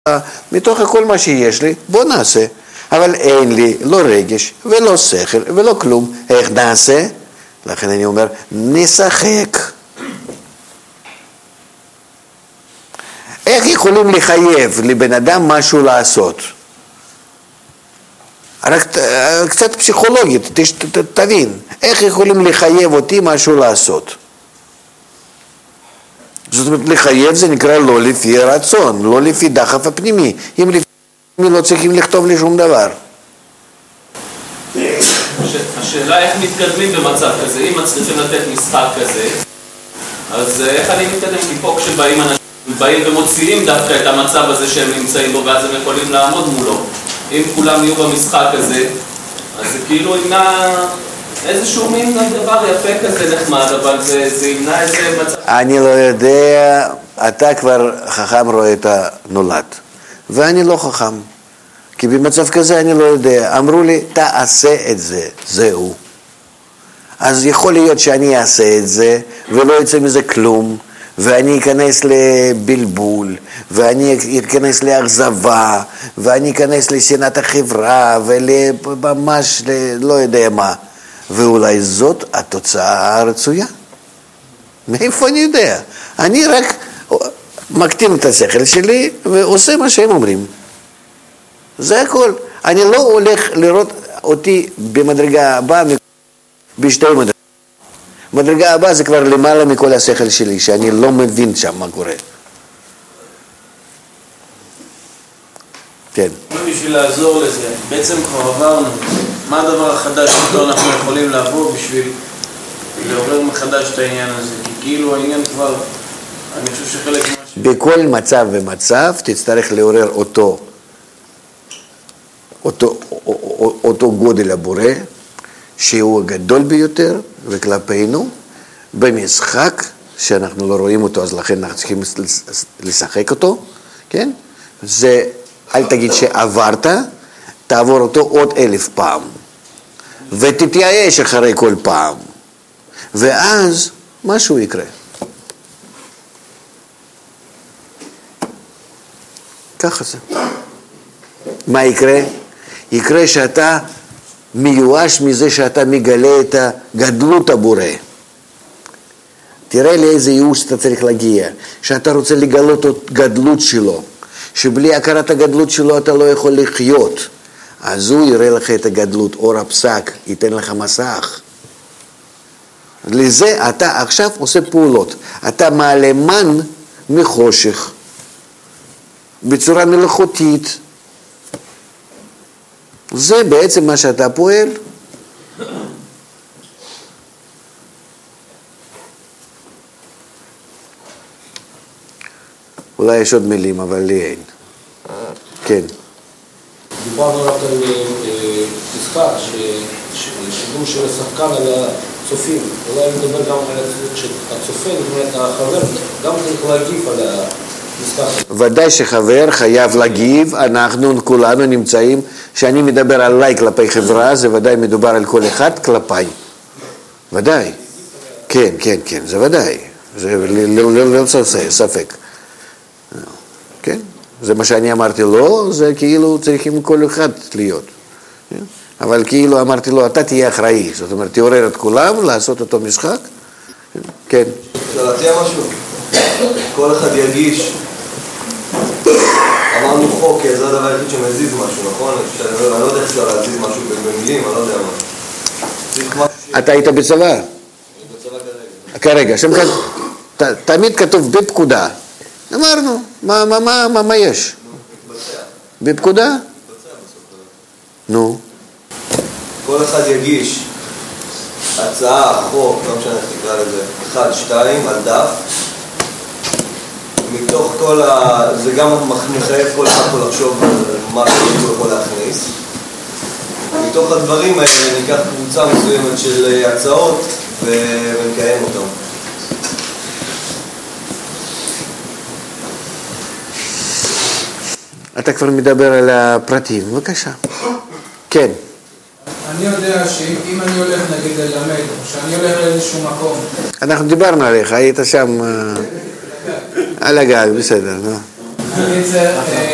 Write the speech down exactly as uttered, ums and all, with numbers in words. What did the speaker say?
מתוך כל מה שיש לי, בוא נעשה. אבל אין לי לא רגש ולא שכל ולא כלום. איך נעשה? לכן אני אומר, נשחק. איך יכולים לחייב לבן אדם משהו לעשות? רק קצת פסיכולוגית, ת, ת, תבין. איך יכולים לחייב אותי משהו לעשות? זאת אומרת, לחייב זה נקרא לא לפי רצון, לא לפי דחף הפנימי. אם לפי הפנימי לא צריכים לכתוב לי שום דבר. השאלה איך מתקדמים במצב כזה, אם מצליחים לתת משחק כזה, אז איך אני מתקדם? כי פה כשבאים אנשים, באים ומוציאים דווקא את המצב הזה שהם נמצאים בו, ואז הם יכולים לעמוד מולו. אם כולם יהיו במשחק הזה, אז זה כאילו ימנע איזשהו מין דבר יפה כזה נחמד, אבל זה, זה ימנע איזה מצב. אני לא יודע, אתה כבר חכם רואה את הנולד, ואני לא חכם. כי במצב כזה אני לא יודע. אמרו לי, תעשה את זה, זהו. אז יכול להיות שאני אעשה את זה, ולא יצא מזה כלום, ואני אכנס לבלבול, ואני אכנס לאכזבה, ואני אכנס לשנאת החברה, וממש לא יודע מה. ואולי זאת התוצאה הרצויה. מאיפה אני יודע? אני רק מקטין את השכל שלי, ועושה מה שהם אומרים. זה הכל. אני לא הולך לראות אותי במדרגה הבאה בשתי מדרגות. מדרגה הבאה זה כבר למעלה מכל השכל שלי, שאני לא מבין שם מה קורה. כן. בשביל לעזור לזה, בעצם כבר עברנו, מה הדבר החדש שאותו אנחנו יכולים לעבור בשביל לעורר מחדש את העניין הזה? כי כאילו העניין כבר, אני חושב שחלק מה ש... בכל מצב ומצב תצטרך לעורר אותו. אותו, אותו גודל הבורא, שהוא הגדול ביותר, וכלפינו, במשחק, שאנחנו לא רואים אותו, אז לכן אנחנו צריכים לשחק אותו, כן? זה, אל תגיד שעברת, תעבור אותו עוד אלף פעם, ותתייאש אחרי כל פעם, ואז משהו יקרה. ככה זה. מה יקרה? יקרה שאתה מיואש מזה שאתה מגלה את הגדלות הבורא. תראה לי איזה ייאוש אתה צריך להגיע, שאתה רוצה לגלות את הגדלות שלו, שבלי הכרת הגדלות שלו אתה לא יכול לחיות. אז הוא יראה לך את הגדלות, אור הפסק, ייתן לך מסך. לזה אתה עכשיו עושה פעולות. אתה מעלה מן מחושך, בצורה מלאכותית. זה בעצם מה שאתה פועל. אולי יש עוד מילים, אבל לי אין. כן. דיברנו רק על משחק, שידור של השחקן על הצופים. אולי נדבר גם על הצופה, זאת אומרת, החבר גם צריך להגיב על המשחק. ודאי שחבר חייב להגיב, אנחנו כולנו נמצאים, שאני מדבר עליי כלפי חברה, זה ודאי מדובר על כל אחד כלפיי. ודאי. כן, כן, כן, זה ודאי. זה לא ספק. כן? זה מה שאני אמרתי לו, זה כאילו צריכים כל אחד להיות. אבל כאילו אמרתי לו, אתה תהיה אחראי. זאת אומרת, תעורר את כולם, לעשות אותו משחק. כן. אפשר להציע משהו? כל אחד ירגיש. אמרנו חוק, כי זה הדבר היחיד שמזיז משהו, נכון? אני לא יודע איך אפשר להזיז משהו במילים, אני לא יודע מה. אתה היית בצבא? בצבא כרגע. כרגע, שם כאן, תמיד כתוב בפקודה. אמרנו, מה, מה, מה, מה, מה יש? בפקודה? נו. כל אחד יגיש הצעה, חוק, לא משנה איך תקרא לזה, אחד, שתיים, על דף. מתוך כל ה... זה גם מחייב כל אחד פה לחשוב מה הוא יכול להכניס. מתוך הדברים האלה ניקח קבוצה מסוימת של הצעות ונקיים אותם. אתה כבר מדבר על הפרטים, בבקשה. כן. אני יודע שאם אני הולך נגיד ללמד, או שאני הולך לאיזשהו מקום. אנחנו דיברנו עליך, היית שם על הגג, בסדר, נו.